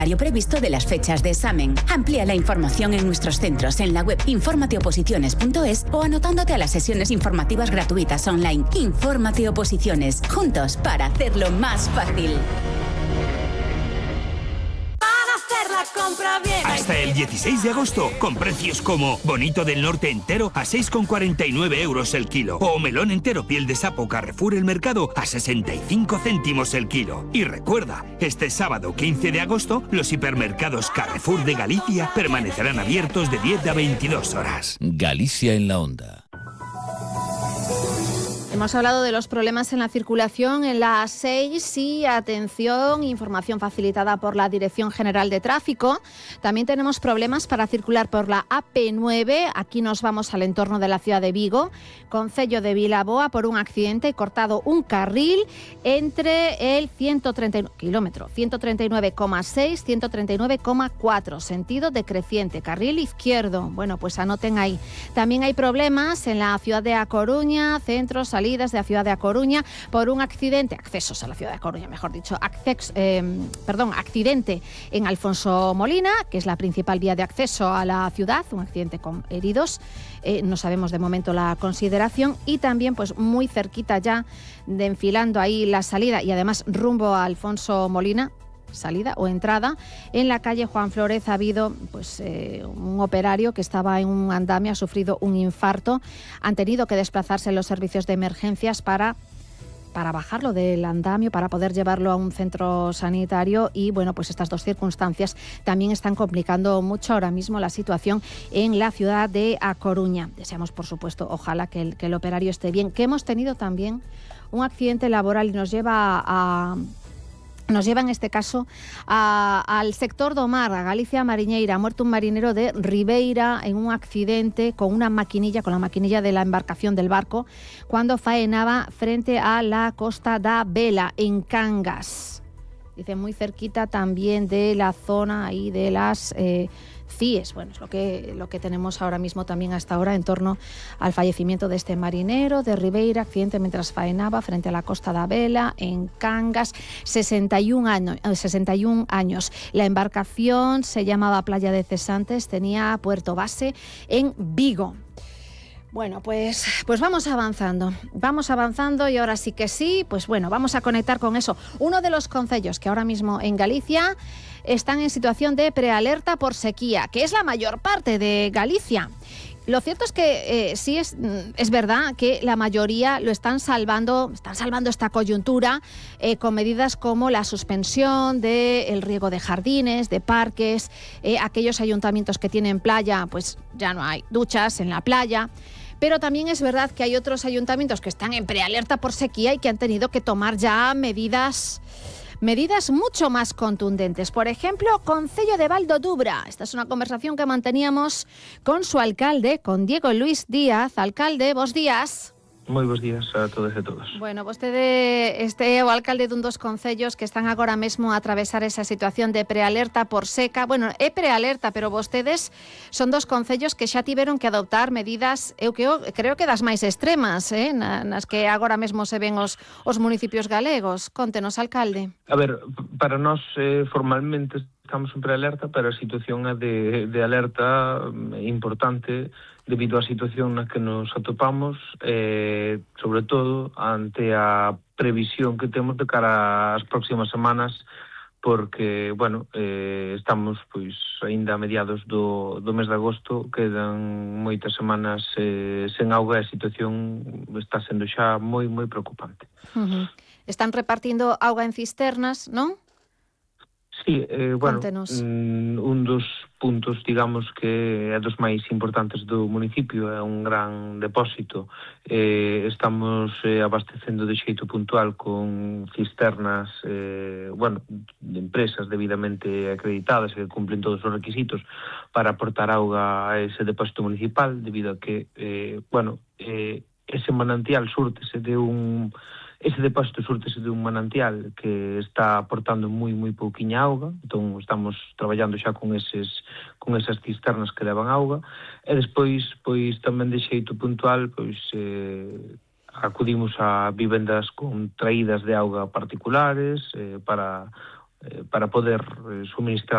previsto de las fechas de examen. Amplía la información en nuestros centros en la web informateoposiciones.es o anotándote a las sesiones informativas gratuitas online. Infórmate Oposiciones, juntos para hacerlo más fácil. Hasta el 16 de agosto, con precios como bonito del norte entero a 6,49 euros el kilo o melón entero piel de sapo Carrefour El Mercado a 65 céntimos el kilo. Y recuerda, este sábado 15 de agosto, los hipermercados Carrefour de Galicia permanecerán abiertos de 10 a 22 horas. Galicia en la onda. Hemos hablado de los problemas en la circulación en la A6 y atención, información facilitada por la Dirección General de Tráfico. También tenemos problemas para circular por la AP9. Aquí nos vamos al entorno de la ciudad de Vigo, concello de Vilaboa, por un accidente cortado un carril entre el 139,6, 139,4, sentido decreciente, carril izquierdo. Bueno, pues anoten ahí. También hay problemas en la ciudad de A Coruña, centros, salidas de la ciudad de A Coruña por un accidente, accesos a la ciudad de A Coruña, mejor dicho, accidente en Alfonso Molina, que es la principal vía de acceso a la ciudad, un accidente con heridos, no sabemos de momento la consideración, y también pues muy cerquita ya de enfilando ahí la salida y además rumbo a Alfonso Molina, salida o entrada, en la calle Juan Flórez ha habido pues un operario que estaba en un andamio, ha sufrido un infarto, han tenido que desplazarse los servicios de emergencias para bajarlo del andamio, para poder llevarlo a un centro sanitario, y bueno, pues estas dos circunstancias también están complicando mucho ahora mismo la situación en la ciudad de A Coruña. Deseamos, por supuesto, ojalá que el operario esté bien, que hemos tenido también un accidente laboral y nos lleva en este caso al sector do mar, a Galicia Mariñeira. Ha muerto un marinero de Ribeira en un accidente con la maquinilla de la embarcación del barco, cuando faenaba frente a la Costa da Vela, en Cangas. Dice, muy cerquita también de la zona ahí de las CIES. Bueno, es lo que tenemos ahora mismo también hasta ahora en torno al fallecimiento de este marinero de Ribeira, accidente mientras faenaba frente a la Costa da Vela, en Cangas, 61 años. La embarcación se llamaba Playa de Cesantes, tenía puerto base en Vigo. Bueno, pues vamos avanzando y ahora sí que sí, pues bueno, vamos a conectar con eso. Uno de los concellos que ahora mismo en Galicia están en situación de prealerta por sequía, que es la mayor parte de Galicia. Lo cierto es que sí es verdad que la mayoría lo están salvando esta coyuntura con medidas como la suspensión del riego de jardines, de parques, aquellos ayuntamientos que tienen playa, pues ya no hay duchas en la playa. Pero también es verdad que hay otros ayuntamientos que están en prealerta por sequía y que han tenido que tomar ya medidas mucho más contundentes. Por ejemplo, Concello de Val do Dubra. Esta es una conversación que manteníamos con su alcalde, con Diego Luis Díaz. Alcalde, bos días. Moi bons días a todos e todas. Bueno, vostede o alcalde dun dos concellos que están agora mesmo a atravesar esa situación de prealerta por seca. Bueno, é prealerta, pero vostedes son dos concellos que xa tiveron que adoptar medidas, eu creo que das máis extremas, nas que agora mesmo se ven os municipios galegos. Contenos, alcalde. A ver, para nós formalmente estamos en prealerta, pero a situación é de alerta importante debido á situación na que nos atopamos, sobre todo ante a previsión que temos de cara ás próximas semanas, porque, bueno, estamos pois aínda a mediados do mes de agosto, quedan moitas semanas sen auga e a situación está sendo xa moi preocupante. Están repartindo auga en cisternas, non? Sí, bueno, Contenos. un dos puntos, digamos, que é dos máis importantes do municipio, é un gran depósito. Estamos abastecendo de xeito puntual con cisternas, bueno, de empresas debidamente acreditadas que cumplen todos os requisitos para aportar auga a ese depósito municipal, debido a que, bueno, ese manantial súrtese de un... Ese depósito súrtese de un manantial que está aportando moi pouquiña auga, entón estamos traballando xa con esas cisternas que levan auga, e despois, pois tamén de xeito puntual, pois acudimos a vivendas con traídas de auga particulares para poder suministrar